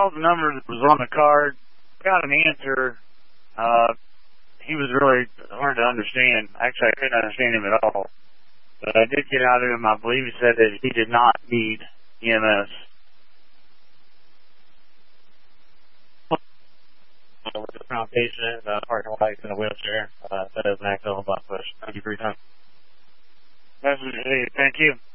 called the number that was on the card, got an answer. He was really hard to understand. Actually, I couldn't understand him at all. But I did get out of him. I believe he said that he did not need EMS. With the crown patient, partner wife in a wheelchair, that is an accidental bump push. Thank you for your time. Thank you.